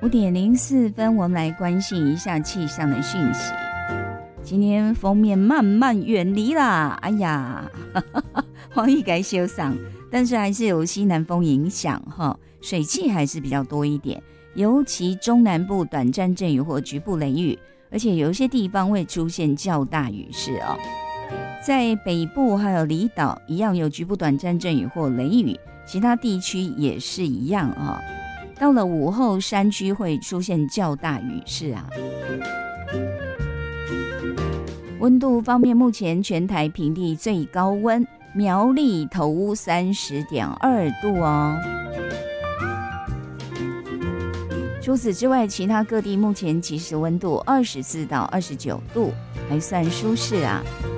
5:04，我们来关心一下气象的讯息。今天锋面慢慢远离啦，哎呀，黄奕该休嗓，但是还是有西南风影响哈，水汽还是比较多一点，尤其中南部短暂阵雨或局部雷雨，而且有一些地方会出现较大雨势哦。在北部还有离岛一样有局部短暂阵雨或雷雨，其他地区也是一样啊。到了午后，山区会出现较大雨势啊。温度方面，目前全台平地最高温，苗栗头屋30.2度哦。除此之外，其他各地目前即时温度24到29度，还算舒适啊。